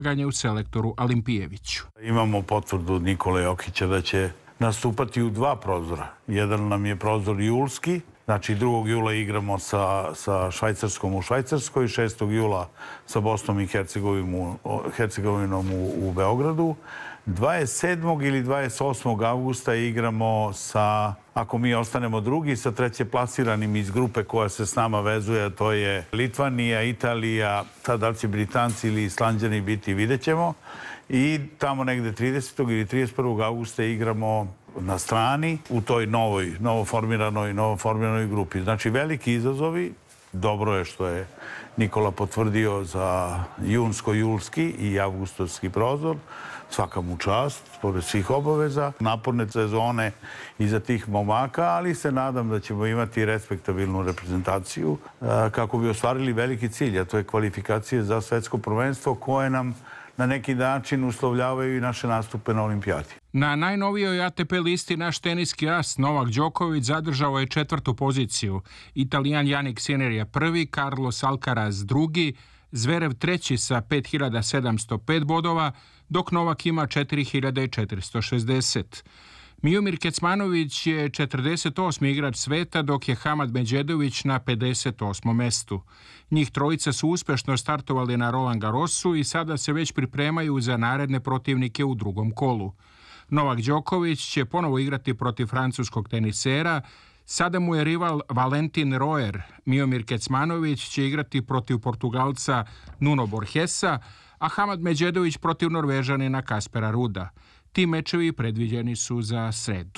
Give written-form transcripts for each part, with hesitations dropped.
ganje u selektoru Alimpijeviću. Imamo potvrdu od Nikole Jokića da će nastupati u dva prozora. Jedan nam je prozor julski, znači 2. jula igramo sa Švajcarskom u Švajcarskoj, 6. jula sa Bosnom i Hercegovinom u Beogradu. 27. ili 28. avgusta igramo sa, ako mi ostanemo drugi, sa treće plasiranim iz grupe koja se s nama vezuje, a to je Litvanija, Italija, sad da li će Britanci ili Islanđani biti, vidjet ćemo. I tamo negde 30. ili 31. avgusta igramo na strani u toj novoformiranoj grupi. Znači veliki izazovi. Dobro je što je Nikola potvrdio za junsko-julski i avgustovski prozor. Svaka mu čast, pored svih obaveza. Naporne sezone iza tih momaka, ali se nadam da ćemo imati respektabilnu reprezentaciju kako bi ostvarili veliki cilj, a to je kvalifikacije za svetsko prvenstvo koje nam na neki način uslovljavaju i naše nastupe na olimpijadi. Na najnovijoj ATP listi naš teniski as Novak Đoković zadržao je 4. poziciju. Italijan Jannik Sinner je 1., Carlos Alcaraz 2., Zverev 3. sa 5705 bodova, dok Novak ima 4460. Mijomir Kecmanović je 48. igrač sveta, dok je Hamad Medžedović na 58. mestu. Njih trojica su uspešno startovali na Roland Garrosu i sada se već pripremaju za naredne protivnike u drugom kolu. Novak Đoković će ponovo igrati protiv francuskog tenisera, sada mu je rival Valentin Roer. Mijomir Kecmanović će igrati protiv Portugalca Nuno Borgesa, a Hamad Medžedović protiv Norvežanina Kaspera Ruda. Ti mečevi predviđeni su za sredu.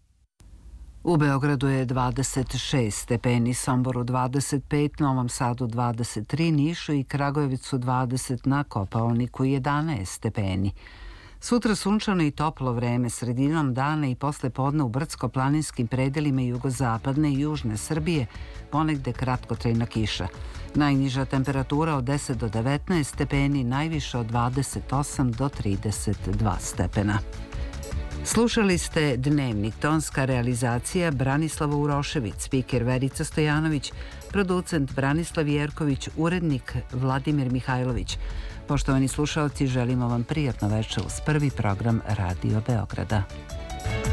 U Beogradu je 26 stepeni, Somboru 25, Novom Sadu 23, Nišu i Kragujevcu 20, na Kopaoniku 11 stepeni. Sutra sunčano i toplo vreme, sredinom dana i posle podne u brdsko-planinskim predelima jugozapadne i južne Srbije, ponegde kratkotrajna kiša. Najniža temperatura od 10 do 19 stepeni, najviša od 28 do 32 stepena. Slušali ste Dnevnik, tonska realizacija Branislava Urošević, spiker Verica Stojanović, producent Branislav Jerković, urednik Vladimir Mihajlović. Poštovani slušalci, želimo vam prijatno večer uz prvi program Radio Beograda.